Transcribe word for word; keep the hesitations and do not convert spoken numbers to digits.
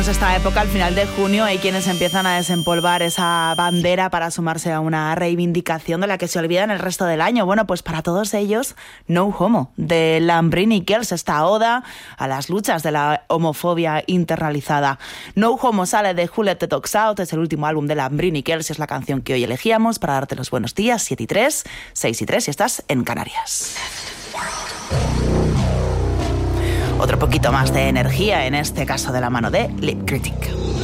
Esta época, al final de junio, hay quienes empiezan a desempolvar esa bandera para sumarse a una reivindicación de la que se olvidan el resto del año. Bueno, pues para todos ellos, No Homo, de Lambrini Kels, esta oda a las luchas de la homofobia internalizada. No Homo sale de Who Let the Dogs Out, es el último álbum de Lambrini Kels, es la canción que hoy elegíamos para darte los buenos días, siete y tres, seis y tres, y estás en Canarias. Otro poquito más de energía, en este caso de la mano de Lip Critic.